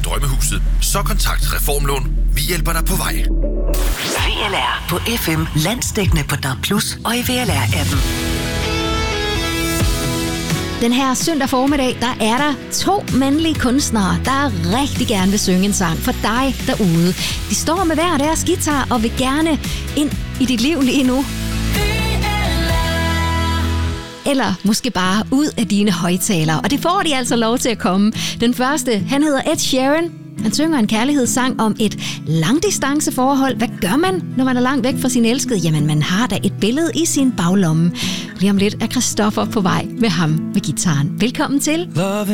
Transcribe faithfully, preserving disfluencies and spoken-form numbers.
drømmehuset, så kontakt Reformlån. Vi hjælper dig på vej. V L R på F M, landsdækkende på D A B plus og i V L R-appen. Den her søndag formiddag, der er der to mandlige kunstnere, der rigtig gerne vil synge en sang for dig derude. De står med hver deres guitar og vil gerne ind i dit liv lige nu. Eller måske bare ud af dine højtalere. Og det får de altså lov til at komme. Den første, han hedder Ed Sheeran. Han synger en kærlighedssang om et langdistanceforhold. Hvad gør man, når man er langt væk fra sin elskede? Jamen, man har da et billede i sin baglomme. Lige om lidt er Christoffer på vej med ham med gitaren. Velkommen til.